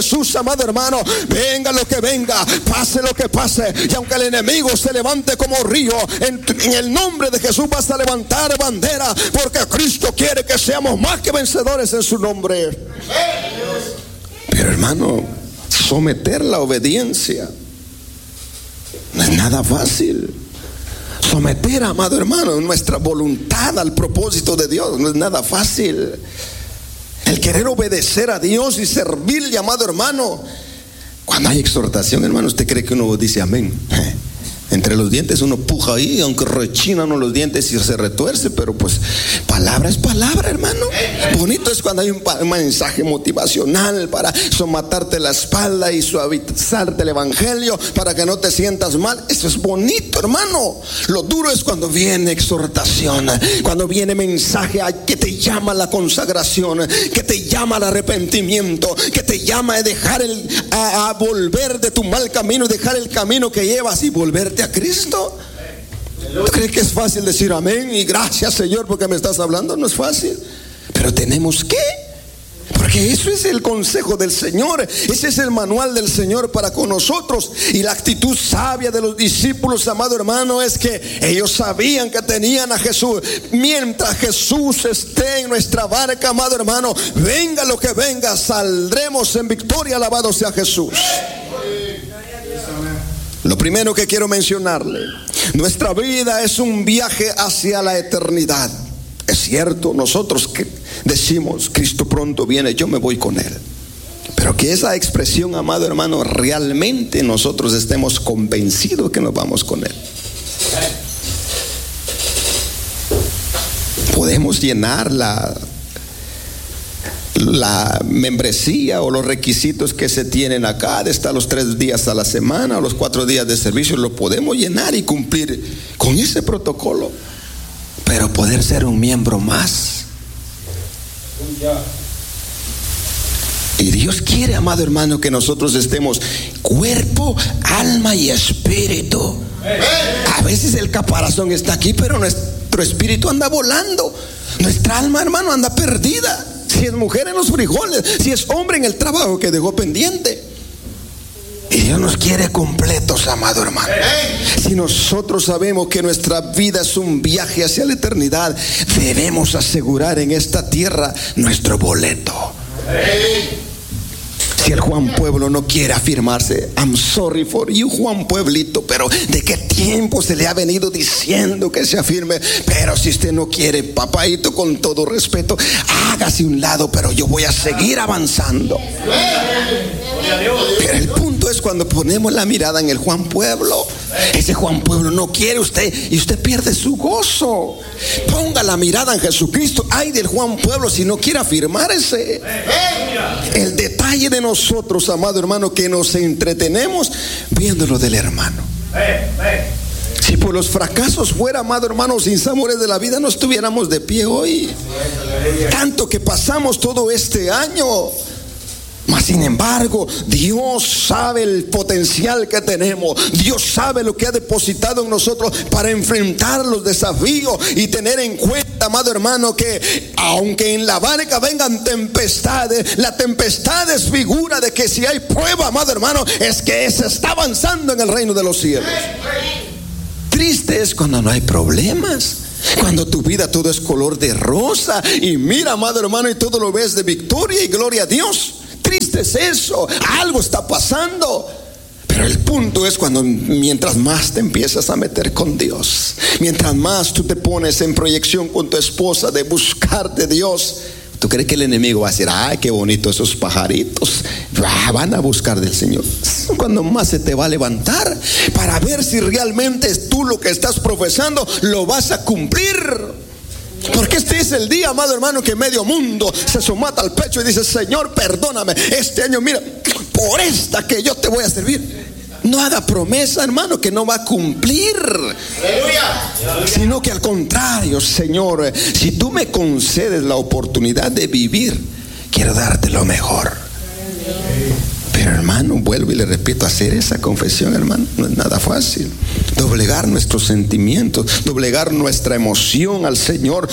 Jesús, amado hermano, venga lo que venga, pase lo que pase, y aunque el enemigo se levante como río, en el nombre de Jesús vas a levantar bandera, porque Cristo quiere que seamos más que vencedores en su nombre. Pero hermano, someter la obediencia no es nada fácil. Someter, amado hermano, nuestra voluntad al propósito de Dios no es nada fácil. El querer obedecer a Dios y servirle, amado hermano. Cuando hay exhortación, hermano, ¿usted cree que uno dice amén? Entre los dientes uno puja ahí, aunque rechina uno los dientes y se retuerce, pero pues palabra es palabra, hermano. Bonito es cuando hay un mensaje motivacional para somatarte la espalda y suavizarte el evangelio para que no te sientas mal. Eso es bonito, hermano. Lo duro es cuando viene exhortación, cuando viene mensaje que te llama a la consagración, que te llama al arrepentimiento, que te llama a dejar a volver de tu mal camino y dejar el camino que llevas y volverte a Cristo. ¿Tú crees que es fácil decir amén y gracias, Señor, porque me estás hablando? No es fácil, pero tenemos que, porque eso es el consejo del Señor, ese es el manual del Señor para con nosotros. Y la actitud sabia de los discípulos, amado hermano, es que ellos sabían que tenían a Jesús. Mientras Jesús esté en nuestra barca, amado hermano, venga lo que venga, saldremos en victoria. Alabado sea Jesús. Lo primero que quiero mencionarle, nuestra vida es un viaje hacia la eternidad. Es cierto, nosotros que decimos Cristo pronto viene, yo me voy con Él, pero que esa expresión, amado hermano, realmente nosotros estemos convencidos que nos vamos con Él. Podemos llenar la membresía o los requisitos que se tienen acá, de estar los 3 días a la semana o los 4 días de servicio, lo podemos llenar y cumplir con ese protocolo, pero poder ser un miembro más. Y Dios quiere, amado hermano, que nosotros estemos cuerpo, alma y espíritu. A veces el caparazón está aquí, pero nuestro espíritu anda volando. Nuestra alma, hermano, anda perdida. Si es mujer en los frijoles, si es hombre en el trabajo que dejó pendiente. Y Dios nos quiere completos, amado hermano. Si nosotros sabemos que nuestra vida es un viaje hacia la eternidad, debemos asegurar en esta tierra nuestro boleto. Si el Juan Pueblo no quiere afirmarse, I'm sorry for you, Juan Pueblito, pero ¿de qué tiempo se le ha venido diciendo que se afirme? Pero si usted no quiere, papaito, con todo respeto, hágase un lado, pero yo voy a seguir avanzando. Pero el punto es cuando ponemos la mirada en el Juan Pueblo. Ese Juan Pueblo no quiere usted y usted pierde su gozo. Ponga la mirada en Jesucristo. Ay del Juan Pueblo si no quiere afirmarse. El detalle de nosotros, amado hermano, que nos entretenemos viéndolo del hermano. Si por los fracasos fuera, amado hermano, sin sabores de la vida, no estuviéramos de pie hoy. Tanto que pasamos todo este año. Mas sin embargo, Dios sabe el potencial que tenemos. Dios sabe lo que ha depositado en nosotros para enfrentar los desafíos y tener en cuenta, amado hermano, que aunque en la barca vengan tempestades, la tempestad es figura de que si hay prueba, amado hermano, es que se está avanzando en el reino de los cielos. Triste es cuando no hay problemas, cuando tu vida todo es color de rosa y mira, amado hermano, y todo lo ves de victoria y gloria a Dios. Triste es eso, algo está pasando. Pero el punto es cuando mientras más te empiezas a meter con Dios, mientras más tú te pones en proyección con tu esposa de buscar de Dios, ¿tú crees que el enemigo va a decir, ay, qué bonito esos pajaritos, van a buscar del Señor? Cuando más se te va a levantar para ver si realmente tú lo que estás profesando lo vas a cumplir. Porque este es el día, amado hermano, que medio mundo se somata al pecho y dice, Señor, perdóname, este año, mira, por esta que yo te voy a servir. No haga promesa, hermano, que no va a cumplir. ¡Aleluya! Sino que al contrario, Señor, si tú me concedes la oportunidad de vivir, quiero darte lo mejor. Pero hermano, vuelvo y le repito, hacer esa confesión, hermano, no es nada fácil. Doblegar nuestros sentimientos, doblegar nuestra emoción al Señor,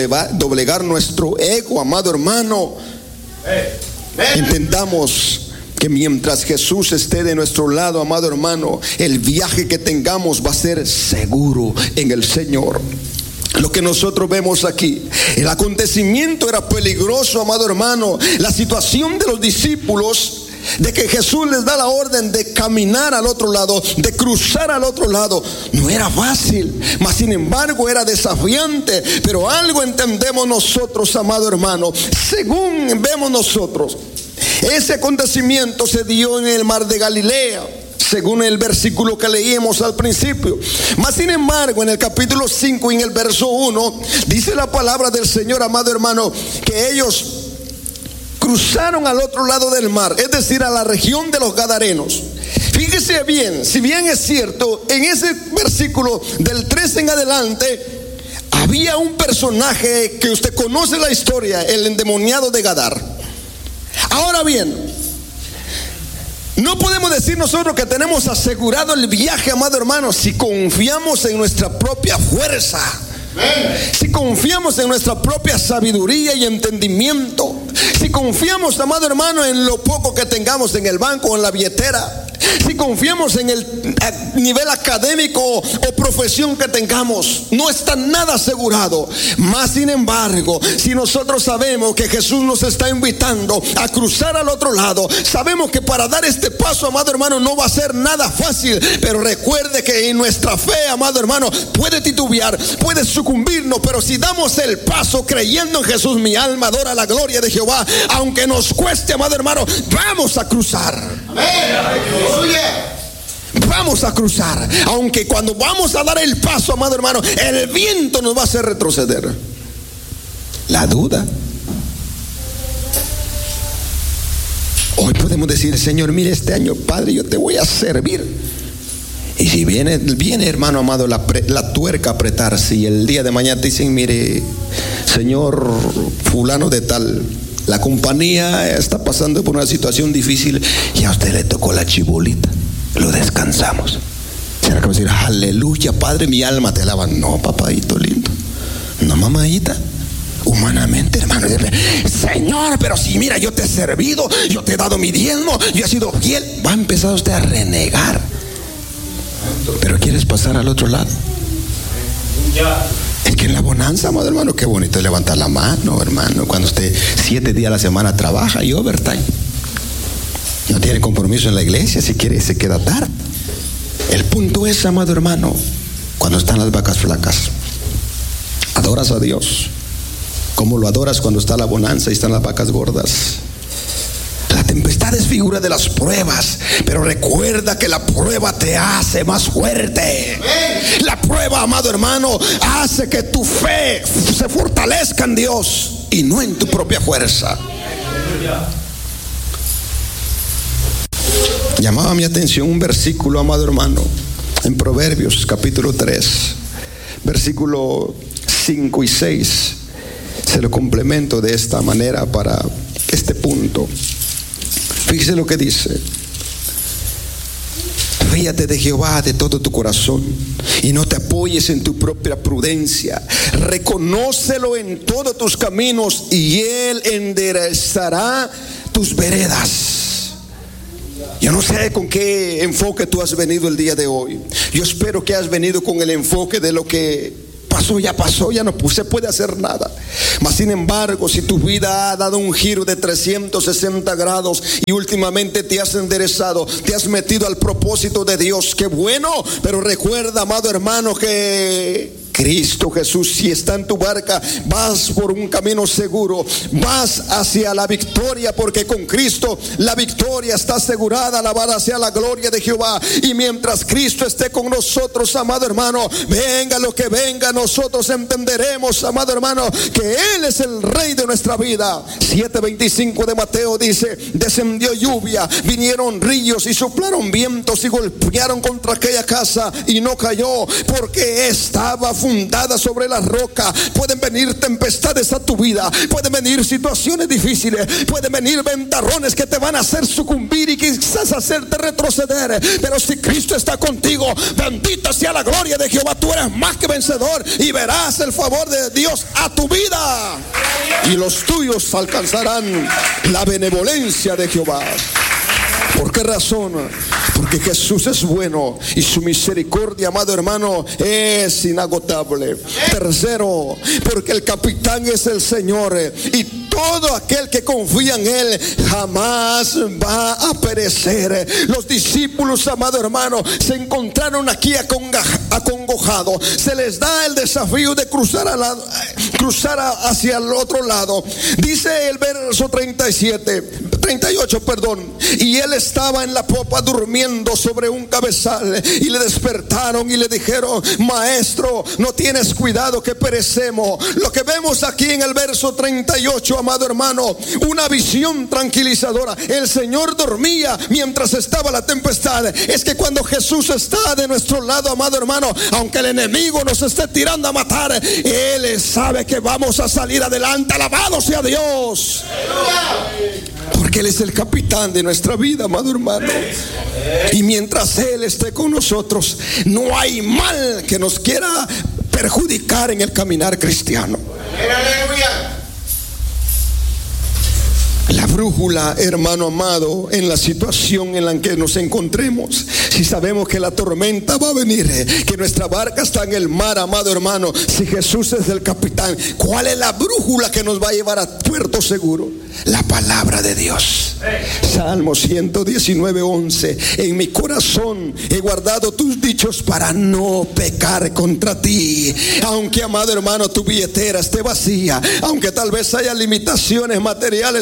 doblegar nuestro ego, amado hermano. Entendamos que mientras Jesús esté de nuestro lado, amado hermano, el viaje que tengamos va a ser seguro en el Señor. Lo que nosotros vemos aquí, el acontecimiento era peligroso, amado hermano. La situación de los discípulos, de que Jesús les da la orden de caminar al otro lado, de cruzar al otro lado, no era fácil, mas sin embargo era desafiante. Pero algo entendemos nosotros, amado hermano, según vemos nosotros, ese acontecimiento se dio en el mar de Galilea, según el versículo que leímos al principio. Mas sin embargo, en el capítulo 5 y en el verso 1, dice la palabra del Señor, amado hermano, que ellos cruzaron al otro lado del mar, es decir, a la región de los Gadarenos. Fíjese bien, si bien es cierto, en ese versículo del 3 en adelante, había un personaje que usted conoce la historia, el endemoniado de Gadar. Ahora bien, no podemos decir nosotros que tenemos asegurado el viaje, amado hermano, si confiamos en nuestra propia fuerza, si confiamos en nuestra propia sabiduría y entendimiento, si confiamos, amado hermano, en lo poco que tengamos en el banco o en la billetera, si confiamos en el nivel académico o profesión que tengamos, no está nada asegurado. Más sin embargo, si nosotros sabemos que Jesús nos está invitando a cruzar al otro lado, sabemos que para dar este paso, amado hermano, no va a ser nada fácil. Pero recuerde que en nuestra fe, amado hermano, puede titubear, puede sucumbirnos, pero si damos el paso creyendo en Jesús, mi alma adora la gloria de Jehová. Aunque nos cueste, amado hermano, vamos a cruzar. Amén. Vamos a cruzar, aunque cuando vamos a dar el paso, amado hermano, el viento nos va a hacer retroceder. La duda. Hoy podemos decir: Señor, mire, este año, Padre, yo te voy a servir. Y si viene hermano amado, la tuerca a apretarse, y el día de mañana te dicen: mire, Señor fulano de tal, la compañía está pasando por una situación difícil y a usted le tocó la chibolita, lo descansamos. ¿Será que va a decir: aleluya, Padre, mi alma te alaba? No, papadito lindo, no, mamadita. Humanamente, hermano, Señor, pero si mira, yo te he servido, yo te he dado mi diezmo, yo he sido fiel. Va a empezar usted a renegar. Pero quieres pasar al otro lado. Es que en la bonanza, amado hermano, qué bonito es levantar la mano, hermano, cuando usted 7 días a la semana trabaja y overtime, no tiene compromiso en la iglesia, si quiere se queda tarde. El punto es, amado hermano, cuando están las vacas flacas, adoras a Dios como lo adoras cuando está la bonanza y están las vacas gordas. La tempestad es figura de las pruebas, pero recuerda que la prueba te hace más fuerte. La prueba, amado hermano, hace que tu fe se fortalezca en Dios y no en tu propia fuerza. Llamaba mi atención un versículo, amado hermano, en Proverbios capítulo 3, versículo 5 y 6. Se lo complemento de esta manera para este punto. Fíjese lo que dice: fíate de Jehová de todo tu corazón y no te apoyes en tu propia prudencia. Reconócelo en todos tus caminos y Él enderezará tus veredas. Yo no sé con qué enfoque tú has venido el día de hoy. Yo espero que has venido con el enfoque de lo que pasó, ya no se puede hacer nada. Mas sin embargo, si tu vida ha dado un giro de 360 grados y últimamente te has enderezado, te has metido al propósito de Dios, qué bueno. Pero recuerda, amado hermano, que Cristo Jesús, si está en tu barca, vas por un camino seguro, vas hacia la victoria, porque con Cristo la victoria está asegurada. Alabada sea la gloria de Jehová. Y mientras Cristo esté con nosotros, amado hermano, venga lo que venga, nosotros entenderemos, amado hermano, que Él es el Rey de nuestra vida. 7:25 de Mateo dice: descendió lluvia, vinieron ríos y soplaron vientos y golpearon contra aquella casa y no cayó, porque estaba fundada sobre la roca. Pueden venir tempestades a tu vida, pueden venir situaciones difíciles, pueden venir ventarrones que te van a hacer sucumbir y quizás hacerte retroceder. Pero si Cristo está contigo, bendita sea la gloria de Jehová. Tú eres más que vencedor y verás el favor de Dios a tu vida, y los tuyos alcanzarán la benevolencia de Jehová. ¿Por qué razón? Porque Jesús es bueno y su misericordia, amado hermano, es inagotable. Tercero, porque el capitán es el Señor y todo aquel que confía en Él jamás va a perecer. Los discípulos, amado hermano, se encontraron aquí acongojados. Se les da el desafío de cruzar hacia el otro lado. Dice el verso 38, y él estaba en la popa durmiendo sobre un cabezal, y le despertaron y le dijeron: Maestro, no tienes cuidado que perecemos. Lo que vemos aquí en el verso 38, amado hermano, una visión tranquilizadora. El Señor dormía mientras estaba la tempestad. Es que cuando Jesús está de nuestro lado, amado hermano, aunque el enemigo nos esté tirando a matar, Él sabe que vamos a salir adelante. Alabado sea Dios, porque Él es el capitán de nuestra vida, amado hermano. Y mientras Él esté con nosotros, no hay mal que nos quiera perjudicar en el caminar cristiano. La brújula, hermano amado, en la situación en la que nos encontremos, si sabemos que la tormenta va a venir, que nuestra barca está en el mar, amado hermano, si Jesús es el capitán, ¿cuál es la brújula que nos va a llevar a puerto seguro? La palabra de Dios. Salmo 119:11. En mi corazón he guardado tus dichos para no pecar contra ti. Aunque, amado hermano, tu billetera esté vacía, aunque tal vez haya limitaciones materiales